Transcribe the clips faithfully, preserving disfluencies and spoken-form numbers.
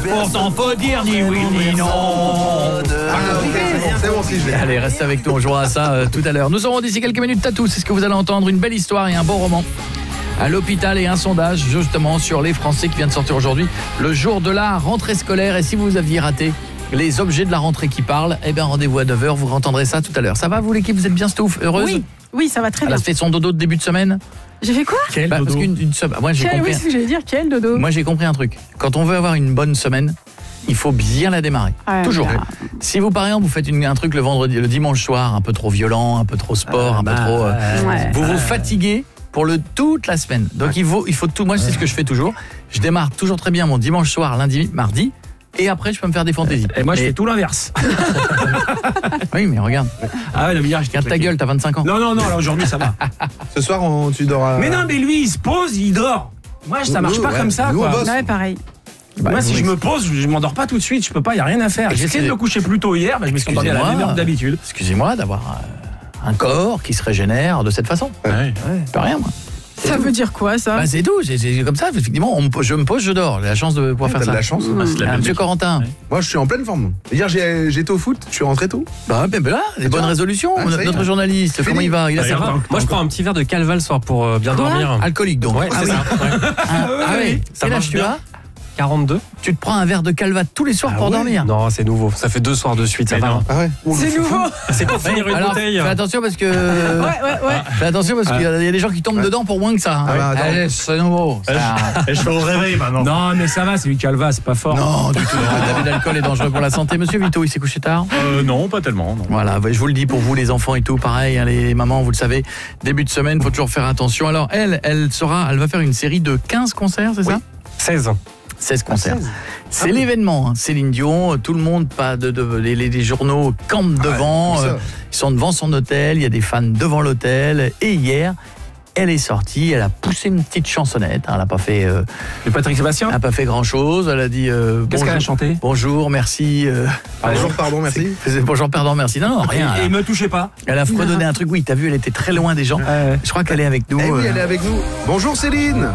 Pourtant faut dire ni oui ni non. Ah, ok, c'est bon, c'est bon si je l'ai. Allez, reste avec nous, on jouera à ça euh, tout à l'heure. Nous aurons d'ici quelques minutes Tatou, c'est ce que vous allez entendre, une belle histoire et un bon roman. À l'hôpital et un sondage justement sur les Français qui vient de sortir aujourd'hui, le jour de la rentrée scolaire. Et si vous aviez raté les objets de la rentrée qui parlent, eh bien rendez-vous à neuf heures, vous entendrez ça tout à l'heure. Ça va vous l'équipe, vous êtes bien stouff, heureuse? Oui, oui, ça va très Elle bien. a fait son dodo de début de semaine. J'ai fait quoi? Quel bah, dodo parce qu'une, une semaine, moi j'ai Quel, compris. oui, c'est ce que j'allais dire, quel dodo? Moi j'ai compris un truc. Quand on veut avoir une bonne semaine, il faut bien la démarrer. Ouais, Toujours. ouais. Si vous par exemple vous faites une, un truc le vendredi, le dimanche soir, un peu trop violent, un peu trop sport, Ah, un bah, peu trop, euh, ouais. vous vous fatiguez pour le toute la semaine. Donc ouais. il faut, il faut tout. Moi c'est ce que je fais toujours. Je démarre toujours très bien mon dimanche soir, lundi, mardi. Et après, je peux me faire des fantaisies. Et moi, mais... je fais tout l'inverse. Oui, mais regarde. Ah ouais, hier, Regarde ta gueule, t'as vingt-cinq ans. Non, non, non, alors aujourd'hui, ça va. Ce soir, on, tu dors à... Mais non, mais lui, il se pose, il dort. Moi, ça marche Nous, pas ouais. comme ça, Nous, quoi. on bosse. Ouais, pareil. Bah, moi, si oui. je me pose, je m'endors pas tout de suite. Je peux pas, il y a rien à faire. J'ai essayé de me coucher plus tôt hier, mais je me suis endormi à la même heure que d'habitude. Excusez-moi d'avoir euh, un corps qui se régénère de cette façon. Ouais. Ouais. Pas rien, moi. Ça veut dire quoi, ça? Bah, c'est tout, c'est, c'est comme ça, effectivement. On me, je me pose, je dors. J'ai la chance de pouvoir T'as faire de ça. la chance. Ah, c'est la Ah, même Monsieur chose. Corentin. Ouais. Moi, je suis en pleine forme. Hier, j'ai, j'étais au foot, je suis rentré tôt. Bah, ben, ben là, les bonnes toi résolutions. Ah, ça y est. Notre journaliste, Fini. comment il va? Il a Ouais, sa il va. forme. Moi, je prends un petit verre de Calva le soir pour euh, bien Quoi dormir. Alcoolique, donc. Ouais, ah, c'est oui. ça. Ouais. Ah, ah oui. Ça Quel marche âge tu bien. as? quarante-deux. Tu te prends un verre de Calva tous les soirs Ah pour ouais. dormir? Non, c'est nouveau. Ça fait deux soirs de suite, ça Mais va. non. Ah ouais. C'est nouveau. C'est pour finir une Alors, bouteille. fais attention parce que... Ouais, ouais, ouais. Fais attention parce qu'il y a il y a des gens qui tombent Ouais. dedans pour moins que ça. hein. Ah bah, attends. Allez, c'est nouveau. ça. Et je fais au réveil maintenant. Non, mais ça va, c'est du calva, c'est pas fort. Non, du tout. L'abus d'alcool est dangereux pour la santé. Monsieur Vito, il s'est couché tard? Euh, non, pas tellement. Non. Voilà, je vous le dis pour vous les enfants et tout, pareil, hein, les mamans, vous le savez, début de semaine, faut toujours faire attention. Alors elle, elle sera, elle va faire une série de quinze concerts, c'est ça? seize. seize concerts. seize. C'est l'événement, hein. Céline Dion, tout le monde, pas de, de les, les- les journaux campent devant, tout ça. euh, ils sont devant son hôtel, il y a des fans devant l'hôtel. Et hier, elle est sortie, elle a poussé une petite chansonnette, hein, elle n'a pas fait, euh, Le Patrick Sébastien. elle a pas fait grand chose. Elle a dit euh, Qu'est-ce qu'elle a bonjour, chanté? bonjour, merci. euh, Bonjour, pardon, merci. c'est- bonjour, pardon, merci. Non, non, rien. Et, et elle, me touchez pas. a, elle a fredonné un truc. Oui, t'as vu, elle était très loin des gens. Euh, Je crois qu'elle est avec nous. Eh oui, euh, elle est avec nous. Bonjour Céline.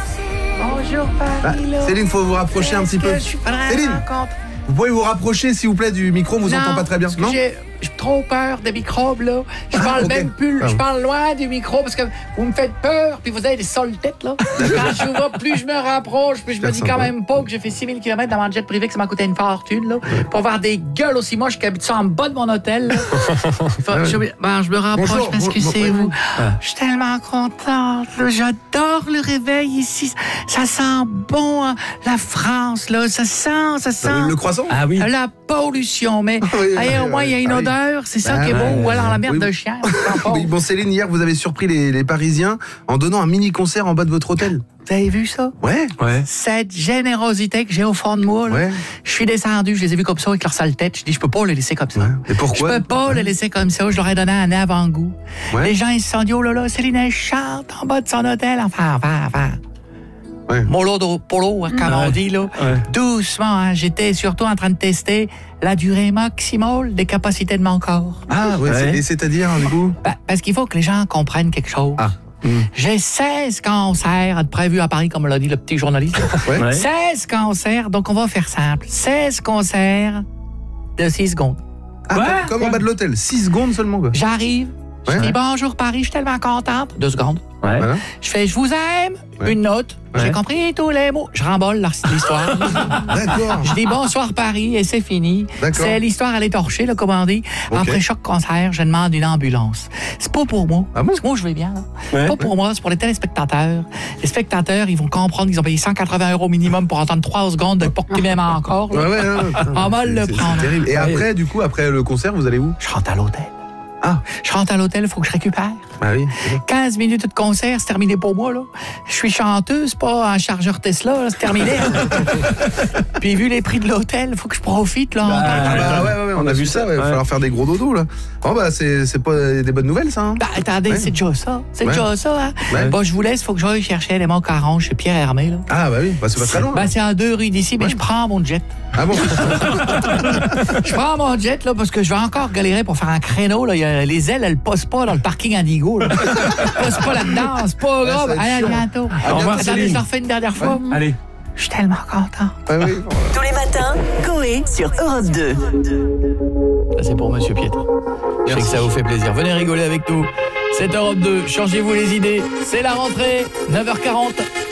Bonjour, Ah, Céline, faut vous rapprocher un petit peu. Céline, vous pouvez vous rapprocher s'il vous plaît du micro, on vous entend pas très bien. Non. J'ai j'ai trop peur des microbes, là. Je parle ok. même plus, Ah. je parle loin du micro parce que vous me faites peur, puis vous avez des sols têtes, là. Quand je vous vois, plus je me rapproche, puis je me dis quand même pas que j'ai fait six mille kilomètres dans mon jet privé, que ça m'a coûté une fortune, là. Pour avoir des gueules aussi moches qu'habite ça en bas de mon hôtel, là. Faut- je, ben, je me rapproche Bonjour, parce que bon- c'est bon- vous. Je suis tellement contente, là. J'adore le réveil ici. Ça sent bon, hein, la France, là. Ça sent, ça sent. Le, le croissant. Ah oui. La pollution, mais Oui, oui, hey, au oui, moins il y a une oui. odeur, c'est ça Bah, qui est beau, ouais, ou alors la merde oui. de chien. Oui, bon Céline, hier vous avez surpris les, les Parisiens en donnant un mini concert en bas de votre hôtel. Vous avez vu ça? Ouais. Ouais. Cette générosité que j'ai au fond de moi, là. Ouais. Je suis descendu, je les ai vus comme ça avec leur sale tête. Je dis, je peux pas les laisser comme ça. Ouais. Et Je pourquoi? peux pas les laisser comme ça. Je leur ai donné un avant-goût. Ouais. Les gens, ils se sont dit, oh là là, Céline, elle chante en bas de son hôtel. Enfin, enfin, enfin. Ouais. Mollo de polo, hein, comme on dit, là. Ouais. Doucement, hein. J'étais surtout en train de tester la durée maximale des capacités de mon corps. Ah ouais. Ouais. c'est- Et c'est-à-dire du coup? Ben, parce qu'il faut que les gens comprennent quelque chose. Ah. J'ai seize concerts de prévus à Paris, comme l'a dit le petit journaliste. Ouais. Ouais. seize concerts, donc on va faire simple. seize concerts de six secondes. Ah, Ouais. comme, comme en bas de l'hôtel, six secondes seulement quoi. J'arrive, je Ouais. dis bonjour Paris, je suis tellement contente. Deux secondes. Ouais. Voilà. Je fais je vous aime, Ouais. une note. J'ai Ouais. compris tous les mots. Je remballe leur- l'histoire. D'accord. Je dis bonsoir Paris et c'est fini. D'accord. C'est l'histoire, elle est torchée, là, comme on dit. Ok. Après chaque concert, je demande une ambulance. C'est pas pour moi. Ah bon? Parce que moi, je vais bien. Là. Ouais. C'est pas pour moi, c'est pour les téléspectateurs. Les spectateurs, ils vont comprendre qu'ils ont payé cent quatre-vingts euros minimum pour entendre trois secondes de pour qu'ils m'aiment encore. là. Ouais, ouais, ouais, ouais. On va le C'est- c'est prendre. terrible. Et après, du coup, après le concert, vous allez où? Je rentre à l'hôtel. Ah. Je rentre à l'hôtel, il faut que je récupère. Ah oui. quinze minutes de concert, c'est terminé pour moi, là. Je suis chanteuse, pas un chargeur Tesla, là, c'est terminé. Puis vu les prix de l'hôtel, il faut que je profite, là. Bah, Ah bah ouais, ouais, ouais, on a vu ça, il va Ouais. falloir faire des gros dodos là. Oh bah c'est c'est pas des bonnes nouvelles ça. Hein. Bah, attendez, Ouais. c'est déjà ça. C'est Ouais. déjà ça, hein. Ouais. Bon, je vous laisse, il faut que j'aille chercher les macarons chez Pierre Hermé, là. Ah bah oui, bah c'est pas très loin. Ben, c'est à deux rues d'ici, mais je prends mon jet. Ah bon. Je prends mon jet, là, parce que je vais encore galérer pour faire un créneau, là. Il y a- les ailes, elles passent pas dans le parking Indigo, là. Elles passent pas là-dedans, c'est pas Ouais, grave. ça va être Allez, à chiant. bientôt. Au revoir, Attendez, Céline. je leur fais une dernière fois. Allez. Je suis tellement content. Ah oui. Tous les matin, Coé sur Europe deux. Ça, c'est pour Monsieur Pietre. Je sais que ça vous fait plaisir. Venez rigoler avec nous. C'est Europe deux. Changez-vous les idées. C'est la rentrée. neuf heures quarante.